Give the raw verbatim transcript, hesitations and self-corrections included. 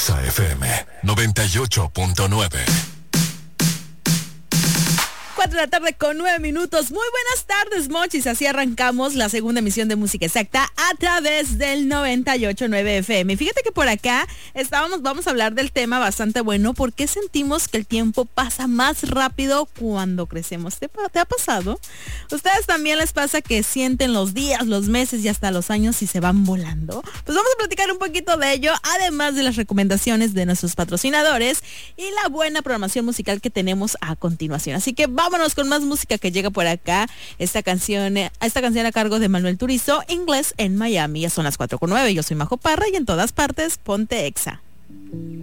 Exa F M noventa y ocho punto nueve. cuatro de la tarde con nueve minutos. Muy buenas tardes, Mochis. Así arrancamos la segunda emisión de Música Exacta a través del noventa y ocho punto nueve F M. Fíjate que por acá estábamos, vamos a hablar del tema bastante bueno. ¿Por qué sentimos que el tiempo pasa más rápido cuando crecemos? ¿Te, te ha pasado? ¿Ustedes también les pasa que sienten los días, los meses y hasta los años y se van volando? Pues vamos a platicar un poquito de ello, además de las recomendaciones de nuestros patrocinadores y la buena programación musical que tenemos a continuación. Así que vamos Vámonos con más música que llega por acá. Esta canción, esta canción a cargo de Manuel Turizo, Inglés en Miami. Ya son las cuatro con nueve. Yo soy Majo Parra y en todas partes, ponte Exa.